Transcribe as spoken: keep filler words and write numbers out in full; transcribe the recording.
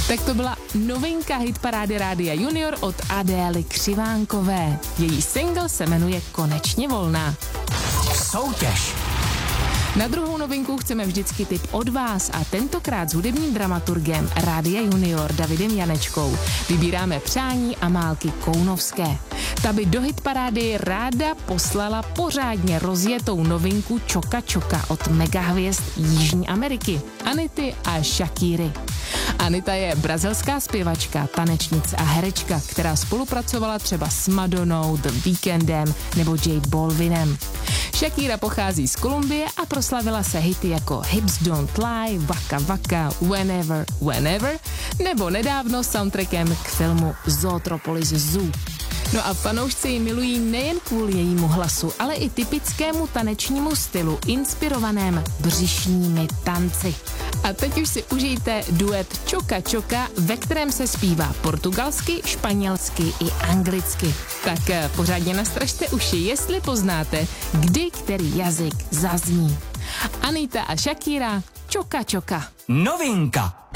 Tak to byla novinka hitparády Rádia Junior od Adély Křivánkové. Její single se jmenuje Konečně volná. Soutěž. Na druhou novinku chceme vždycky tip od vás a tentokrát s hudebním dramaturgem Rádia Junior Davidem Janečkou vybíráme přání Amálky Kounovské. Ta by do hitparády ráda poslala pořádně rozjetou novinku Čoka Čoka od megahvězd Jižní Ameriky, Anity a Shakíry. Anita je brazilská zpěvačka, tanečnice a herečka, která spolupracovala třeba s Madonou, The Weekndem nebo J Balvinem. Shakíra pochází z Kolumbie a proslavila se hity jako Hips Don't Lie, Waka Waka, Whenever, Whenever nebo nedávno soundtrackem k filmu Zootropolis Zoo. No a fanoušci ji milují nejen kvůli jejímu hlasu, ale i typickému tanečnímu stylu inspirovaném břišními tanci. A teď už si užijte duet Čoka Čoka, ve kterém se zpívá portugalsky, španělsky i anglicky. Tak pořádně nastražte uši, jestli poznáte, kdy který jazyk zazní. Anita a Shakíra, Čoka Čoka. Novinka.